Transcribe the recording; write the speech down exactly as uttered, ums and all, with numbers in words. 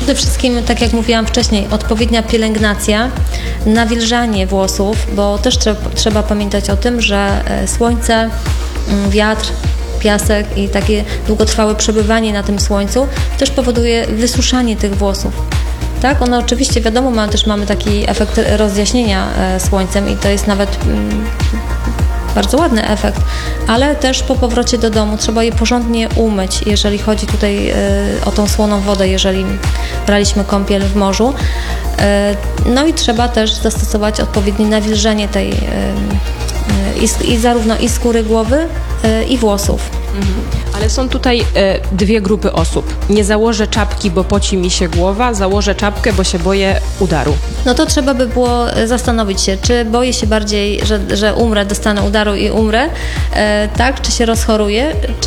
Przede wszystkim, tak jak mówiłam wcześniej, odpowiednia pielęgnacja, nawilżanie włosów, bo też trzeba, trzeba pamiętać o tym, że słońce, wiatr, piasek i takie długotrwałe przebywanie na tym słońcu też powoduje wysuszanie tych włosów. Tak, one oczywiście, wiadomo, ma, też mamy taki efekt rozjaśnienia e, słońcem i to jest nawet mm, bardzo ładny efekt, ale też po powrocie do domu trzeba je porządnie umyć, jeżeli chodzi tutaj e, o tą słoną wodę, jeżeli braliśmy kąpiel w morzu. E, no i trzeba też zastosować odpowiednie nawilżenie tej e, i, i zarówno i skóry głowy, e, i włosów. Mhm. Ale są tutaj e, dwie grupy osób. Nie założę czapki, bo poci mi się głowa, założę czapkę, bo się boję udaru. No to trzeba by było zastanowić się, czy boję się bardziej, że, że umrę, dostanę udaru i umrę, e, tak, czy się rozchoruję, czy